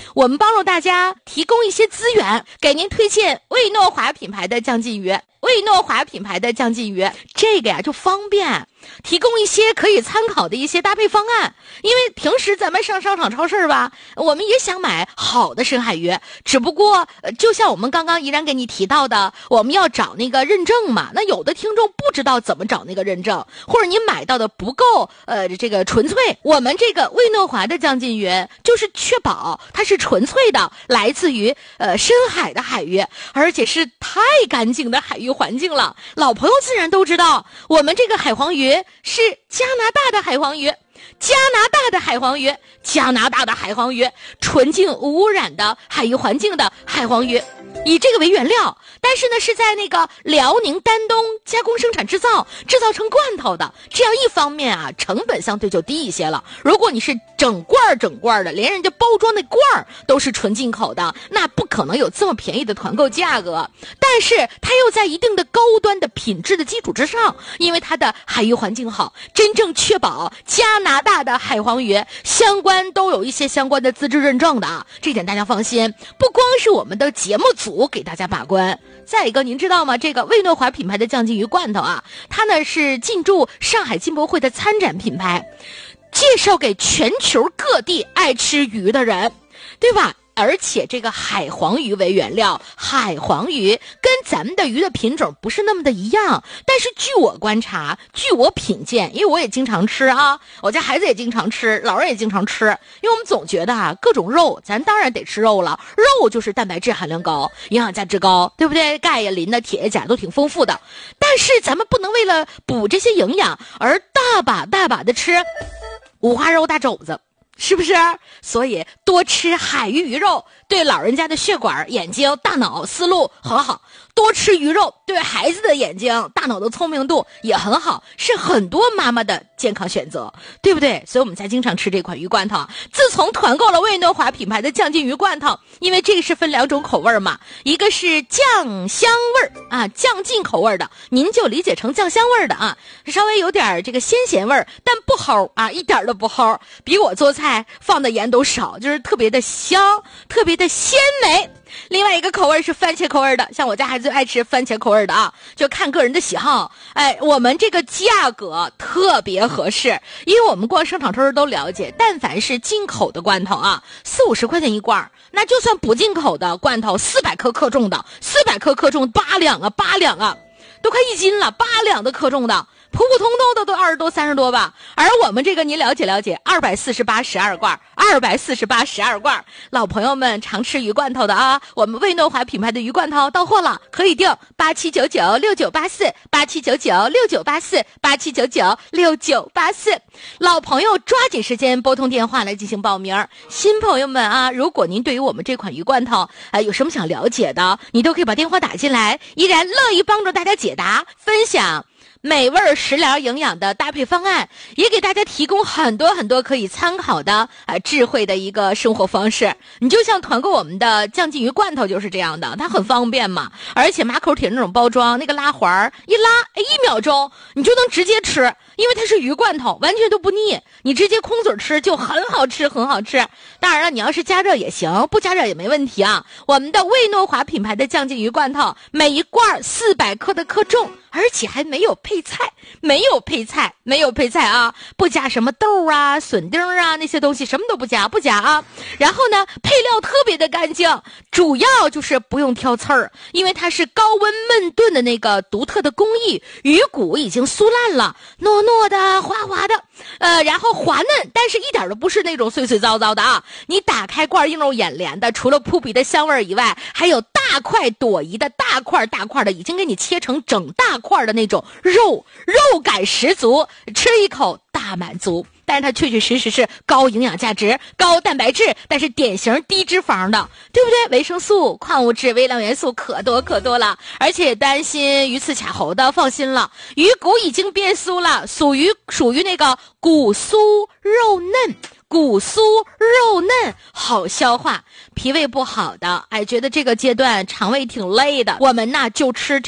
我们帮助大家提供一些资源，给您推荐魏诺华品牌的酱鲫鱼。魏诺华品牌的酱鲫鱼，这个呀就方便，提供一些可以参考的一些搭配方案。因为平时咱们上商场超市吧，我们也想买好的深海鱼，只不过就像我们刚刚依然给你提到的，我们要找那个认证嘛。那有的听众不知道怎么找那个认证，或者你买到的不够这个纯粹。我们这个魏诺华的酱鲫鱼就是确保它是纯粹的，来自于深海的海鱼，而且是太干净的海域环境了。老朋友自然都知道，我们这个海黄鱼是加拿大的海黄鱼，加拿大的海黄鱼，加拿大的海黄鱼，纯净无污染的海域环境的海黄鱼，以这个为原料，但是呢是在那个辽宁丹东加工生产制造成罐头的。这样一方面啊，成本相对就低一些了。如果你是整罐的，连人家包装那罐都是纯进口的，那不可能有这么便宜的团购价格。但是它又在一定的高端的品质的基础之上，因为它的海域环境好，真正确保加拿大的海黄鱼相关都有一些相关的资质认证的啊，这点大家放心。不光是我们的节目组给大家把关，再一个您知道吗？这个魏诺华品牌的酱鲫鱼罐头啊，它呢是进驻上海进博会的参展品牌，介绍给全球各地爱吃鱼的人，对吧？而且这个海黄鱼为原料，海黄鱼跟咱们的鱼的品种不是那么的一样，但是据我观察，据我品鉴，因为我也经常吃啊，我家孩子也经常吃，老人也经常吃，因为我们总觉得啊，各种肉咱当然得吃肉了，肉就是蛋白质含量高，营养价值高，对不对？钙呀、磷的、铁呀、钾都挺丰富的，但是咱们不能为了补这些营养而大把的吃五花肉大肘子，是不是？所以多吃海鱼肉对老人家的血管、眼睛、大脑思路很好，多吃鱼肉对孩子的眼睛、大脑的聪明度也很好，是很多妈妈的健康选择，对不对？所以我们才经常吃这款鱼罐头。自从团购了魏诺华品牌的酱鲫鱼罐头，因为这个是分两种口味嘛，一个是酱香味啊，酱进口味的，您就理解成酱香味的啊，稍微有点这个鲜咸味，但不齁啊，一点都不齁，比我做菜放的盐都少，就是特别的香，特别的鲜美。另外一个口味是番茄口味的，像我家孩子最爱吃番茄口味的啊，就看个人的喜好。我们这个价格特别合适，因为我们逛商场超市都了解，但凡是进口的罐头啊，40-50块钱一罐，那就算不进口的罐头，400克克重的，400克克重8两啊，都快1斤了，8两的克重的。普普通通的都20多30多吧，而我们这个您了解248 12罐，248 12罐，老朋友们常吃鱼罐头的啊，我们魏诺华品牌的鱼罐头到货了，可以订87996984 87996984 87996984，老朋友抓紧时间拨通电话来进行报名。新朋友们啊，如果您对于我们这款鱼罐头有什么想了解的，你都可以把电话打进来，依然乐意帮助大家解答分享美味食疗营养的搭配方案，也给大家提供很多可以参考的智慧的一个生活方式。你就像团购我们的酱鲫鱼罐头就是这样的，它很方便嘛，而且马口铁那种包装，那个拉环一拉1秒钟你就能直接吃，因为它是鱼罐头，完全都不腻，你直接空嘴吃就很好吃。当然了，你要是加热也行，不加热也没问题啊。我们的魏诺华品牌的酱鲫鱼罐头，每一罐400克的克重，而且还没有配菜啊，不加什么豆啊、笋丁啊那些东西，什么都不加啊。然后呢，配料特别的干净，主要就是不用挑刺儿，因为它是高温焖炖的那个独特的工艺，鱼骨已经酥烂了，糯糯的、滑滑的，然后滑嫩，但是一点都不是那种碎碎糟糟的啊。你打开罐映入眼帘的，除了扑鼻的香味以外，还有大块朵颐的大块的，已经给你切成整大块的那种肉感十足，吃一口大满足。但是它确实是高营养价值、高蛋白质，但是典型低脂肪的，对不对？维生素、矿物质、微量元素可多了，而且担心鱼刺卡喉的，放心了，鱼骨已经变酥了，属于那个骨酥肉嫩，好消化。脾胃不好的，觉得这个阶段肠胃挺累的，我们呢就吃